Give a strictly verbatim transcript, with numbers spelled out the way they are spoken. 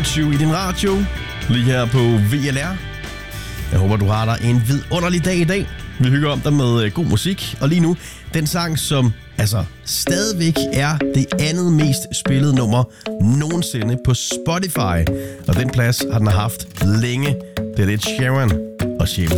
fireogtyve i din radio, lige her på V L R. Jeg håber, du har dig en vidunderlig dag i dag. Vi hygger om dig med god musik, og lige nu, den sang, som altså stadigvæk er det andet mest spillede nummer nogensinde på Spotify. Og den plads har den haft længe. Det er lidt Sharon og Chef.